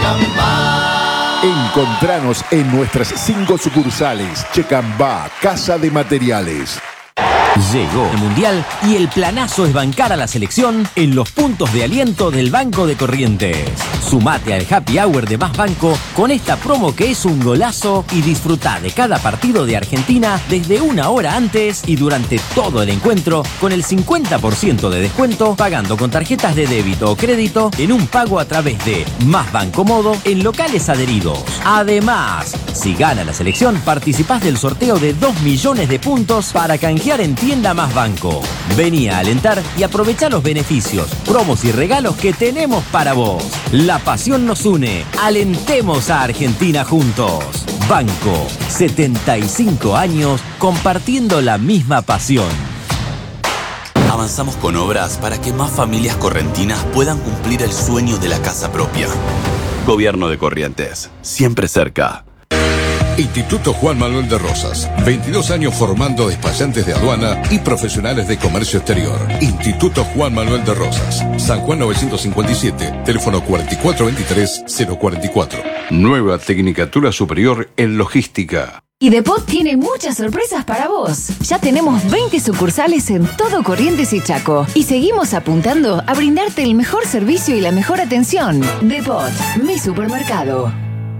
Checambá. Encontranos en nuestras 5 sucursales. Checambá, Casa de Materiales. Llegó el Mundial y el planazo es bancar a la selección en los puntos de aliento del Banco de Corrientes. Sumate al Happy Hour de Más Banco con esta promo que es un golazo y disfrutá de cada partido de Argentina desde 1 hora antes y durante todo el encuentro con el 50% de descuento pagando con tarjetas de débito o crédito en un pago a través de Más Banco Modo en locales adheridos. Además, si gana la selección, participás del sorteo de 2 millones de puntos para canjear en Tienda Más Banco. Vení a alentar y aprovechá los beneficios, promos y regalos que tenemos para vos. La pasión nos une. Alentemos a Argentina juntos. Banco, 75 años compartiendo la misma pasión. Avanzamos con obras para que más familias correntinas puedan cumplir el sueño de la casa propia. Gobierno de Corrientes, siempre cerca. Instituto Juan Manuel de Rosas, 22 años formando despachantes de aduana y profesionales de comercio exterior. Instituto Juan Manuel de Rosas, San Juan 957, teléfono 4423-044. Nueva Tecnicatura Superior en Logística. Y Depot tiene muchas sorpresas para vos. Ya tenemos 20 sucursales en todo Corrientes y Chaco. Y seguimos apuntando a brindarte el mejor servicio y la mejor atención. Depot, mi supermercado.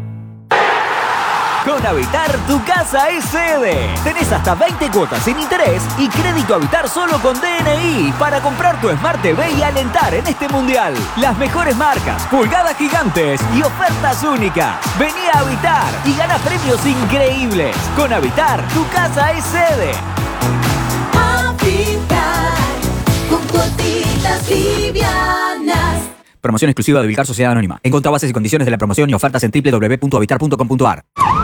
Con Habitar, tu casa es sede. Tenés hasta 20 cuotas sin interés y crédito Habitar solo con DNI para comprar tu Smart TV y alentar en este mundial. Las mejores marcas, pulgadas gigantes y ofertas únicas. Vení a Habitar y gana premios increíbles. Con Habitar, tu casa es sede. Habitar, con cuotitas livianas. Promoción exclusiva de Ubicar Sociedad Anónima. Encontrá bases y condiciones de la promoción y ofertas en www.habitar.com.ar.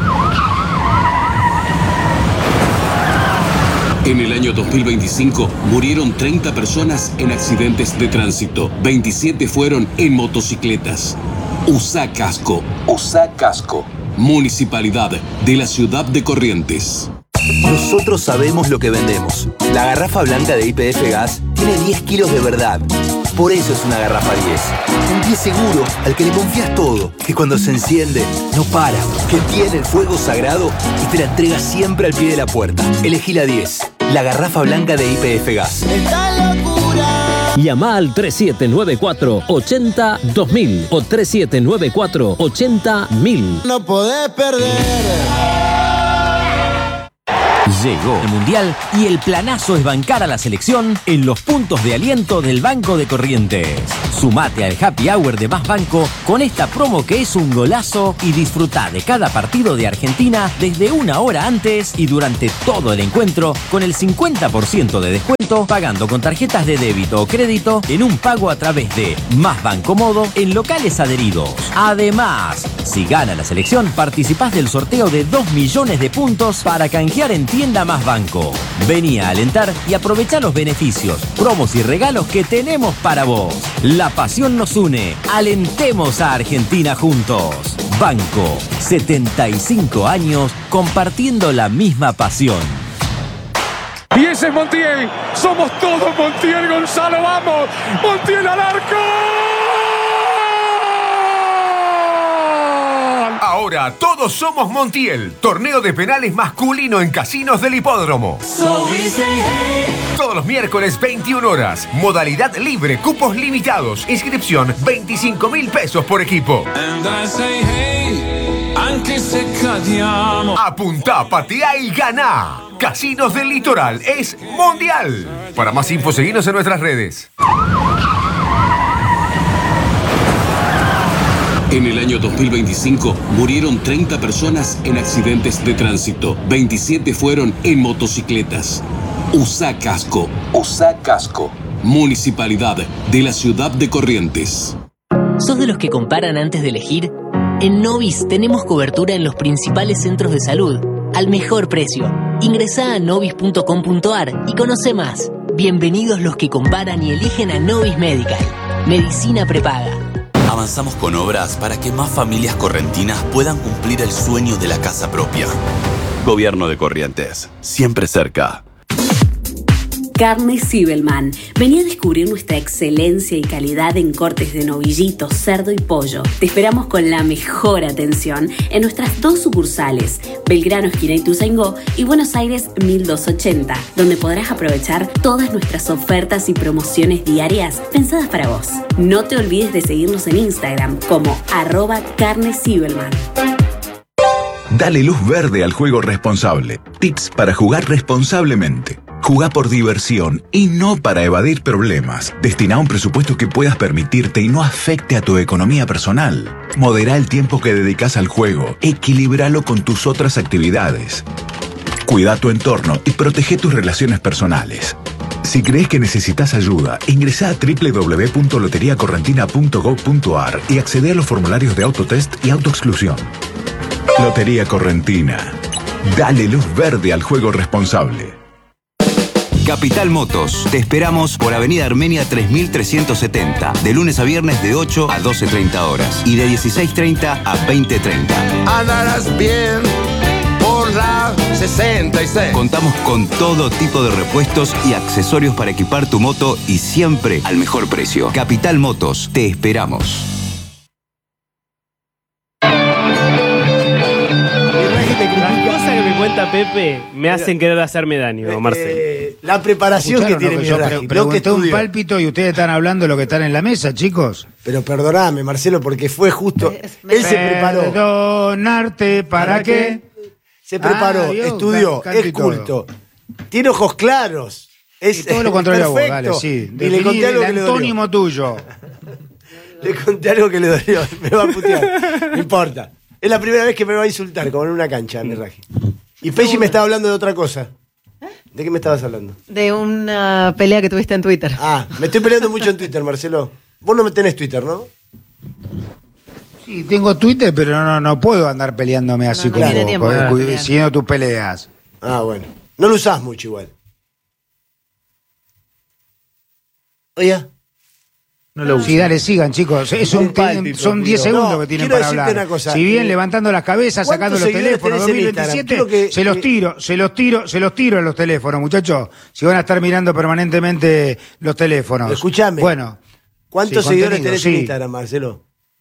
En el año 2025 murieron 30 personas en accidentes de tránsito. 27 fueron en motocicletas. Usá casco. Usá casco. Municipalidad de la Ciudad de Corrientes. Nosotros sabemos lo que vendemos. La garrafa blanca de YPF Gas tiene 10 kilos de verdad. Por eso es una garrafa 10. Un 10 seguro al que le confías todo. Que cuando se enciende, no para. Que tiene el fuego sagrado y te la entrega siempre al pie de la puerta. Elegí la 10. La garrafa blanca de YPF Gas. ¡Esta locura! Llama al 3794-80-2000 o 3794-80-1000. No podés perder. Llegó el Mundial y el planazo es bancar a la selección en los puntos de aliento del Banco de Corrientes. Sumate al Happy Hour de Más Banco con esta promo que es un golazo y disfrutá de cada partido de Argentina desde 1 hora antes y durante todo el encuentro con el 50% de descuento pagando con tarjetas de débito o crédito en un pago a través de Más Banco Modo en locales adheridos. Además, si gana la selección, participás del sorteo de 2 millones de puntos para canjear en Tienda Más Banco. Vení a alentar y aprovechá los beneficios, promos y regalos que tenemos para vos. La pasión nos une. Alentemos a Argentina juntos. Banco, 75 años compartiendo la misma pasión. Y ese es Montiel. Somos todos Montiel, Gonzalo. ¡Vamos! ¡Montiel al arco! Ahora todos somos Montiel. Torneo de penales masculino en casinos del hipódromo. Todos los miércoles 21 horas. Modalidad libre, cupos limitados. Inscripción 25.000 pesos por equipo. Apuntá, patea y ganá. Casinos del Litoral es mundial. Para más info, seguinos en nuestras redes. En el año 2025 murieron 30 personas en accidentes de tránsito. 27 fueron en motocicletas. Usá casco. Usá casco. Municipalidad de la Ciudad de Corrientes. ¿Sos de los que comparan antes de elegir? En Novis tenemos cobertura en los principales centros de salud, al mejor precio. Ingresá a novis.com.ar y conoce más. Bienvenidos los que comparan y eligen a Novis Medical. Medicina prepaga. Avanzamos con obras para que más familias correntinas puedan cumplir el sueño de la casa propia. Gobierno de Corrientes, siempre cerca. Carne Zibelman. Vení a descubrir nuestra excelencia y calidad en cortes de novillito, cerdo y pollo. Te esperamos con la mejor atención en nuestras 2 sucursales, Belgrano, esquina Ituzaingó, y Buenos Aires 1280, donde podrás aprovechar todas nuestras ofertas y promociones diarias pensadas para vos. No te olvides de seguirnos en Instagram como @carnezibelman. Dale luz verde al juego responsable. Tips para jugar responsablemente. Jugá por diversión y no para evadir problemas. Destina un presupuesto que puedas permitirte y no afecte a tu economía personal. Modera el tiempo que dedicas al juego. Equilíbralo con tus otras actividades. Cuida tu entorno y protege tus relaciones personales. Si crees que necesitas ayuda, ingresá a www.loteriacorrentina.gov.ar y accede a los formularios de autotest y autoexclusión. Lotería Correntina. Dale luz verde al juego responsable. Capital Motos. Te esperamos por Avenida Armenia 3370. De lunes a viernes de 8 a 12:30 horas. Y de 16:30 a 20:30. Andarás bien por la 66. Contamos con todo tipo de repuestos y accesorios para equipar tu moto y siempre al mejor precio. Capital Motos. Te esperamos. Las cosas que me cuenta Pepe me hacen querer hacerme daño, Marcelo. La preparación que tiene yo Miyagi, pregunté un pálpito y ustedes están hablando de lo que están en la mesa, chicos. Pero perdoname, Marcelo, porque fue justo. Él se preparó. ¿Perdonarte para qué? Se preparó, Dios, estudió, es culto. Tiene ojos claros. Es todo lo contrario a vos, perfecto. dale, sí. Y le conté algo que le dolió. Antónimo tuyo. Le conté algo que le dolió. Me va a putear. No importa. Es la primera vez que me va a insultar, como en una cancha, Miyagi. Y Pesci me estaba hablando de otra cosa. ¿De qué me estabas hablando? De una pelea que tuviste en Twitter. Ah, me estoy peleando mucho en Twitter, Marcelo. Vos no me tenés Twitter, ¿no? Sí, tengo Twitter, pero no puedo andar peleándome así como siguiendo tus peleas. Ah, bueno. No lo usás mucho igual. Oye. No lo uso. Sí, dale, sigan, chicos. Son 10 segundos que tienen para hablar. Una cosa, si bien levantando las cabezas, sacando los teléfonos, 2027, se los tiro en los teléfonos, muchachos. Si van a estar mirando permanentemente los teléfonos. Escuchame. Bueno. ¿Cuántos seguidores tenés en Instagram, Marcelo?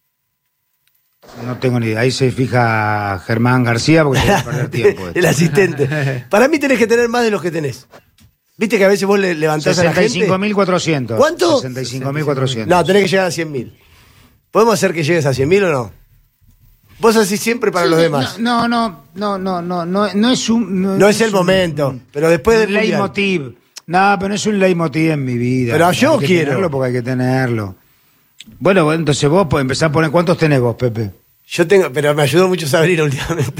No tengo ni idea. Ahí se fija Germán García porque se va a perder tiempo. El asistente. Para mí tenés que tener más de los que tenés. ¿Viste que a veces vos le levantás a la gente? 65.400. ¿Cuánto? 65.400. No, tenés que llegar a 100.000. ¿Podemos hacer que llegues a 100.000 o no? Vos así siempre para los demás. No es un... No es el momento, pero después del mundial. Leitmotiv. No, pero no es un leitmotiv en mi vida. Pero yo hay quiero. Tenerlo porque hay que tenerlo. Bueno, entonces vos podés empezar a poner... ¿Cuántos tenés vos, Pepe? Yo tengo, pero me ayudó mucho Sabrina últimamente.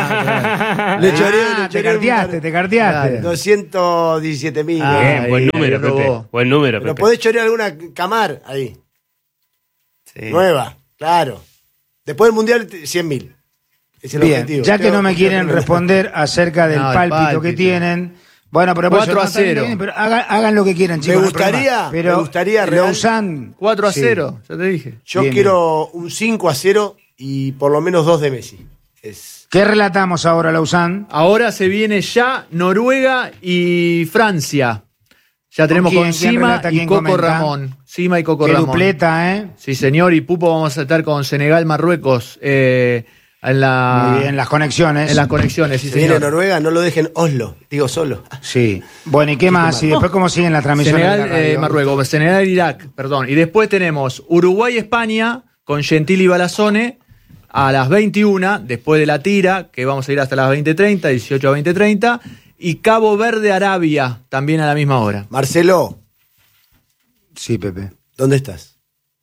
Te carteaste. 217.000. Bien, buen número, Pepe. Buen número, pero Pepe. podés chorear alguna Camar ahí. Sí. Nueva, claro. Después del mundial, 100.000. Es el objetivo. Ya que no me quieren responder acerca del pálpito que tienen. Bueno, pero 4-0. Pero hagan lo que quieran, chicos. Me gustaría Lausanne 4-0, ya te dije. Yo quiero un 5-0 y por lo menos 2 de Messi. ¿Qué relatamos ahora, Lausanne? Ahora se viene ya Noruega y Francia. Ya tenemos con Sima y Coco Ramón. Sima y Coco Ramón. Dupleta, ¿eh? Sí, señor. Y Pupo vamos a estar con Senegal, Marruecos. Muy bien, las conexiones. En las conexiones, sí, si señor. viene Noruega, no lo dejen Oslo. Digo solo. Sí. Bueno, ¿y qué más? ¿Y después cómo siguen la transmisión? Senegal, Marruecos. Senegal, Irak, perdón. Y después tenemos Uruguay, España, con Gentili y Balazone a las 21, después de la tira, que vamos a ir hasta las 20:30, 18 a 20:30. Y Cabo Verde, Arabia, también a la misma hora. Marcelo. Sí, Pepe. ¿Dónde estás?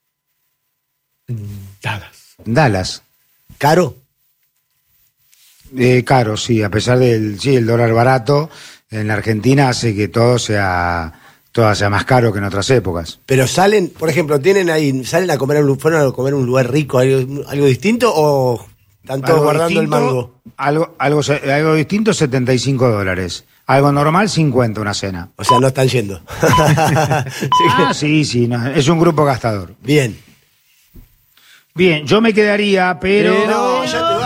Dallas. ¿Caro? Caro, sí, a pesar del el dólar barato, en la Argentina hace que todo sea más caro que en otras épocas. Pero salen, por ejemplo, salen a comer fueron a comer un lugar rico, algo distinto, o están todos guardando el mango. Algo distinto, $75. Algo normal, 50 una cena. O sea, no están yendo. Sí, no, es un grupo gastador. Bien, yo me quedaría, pero... No, ya te vas.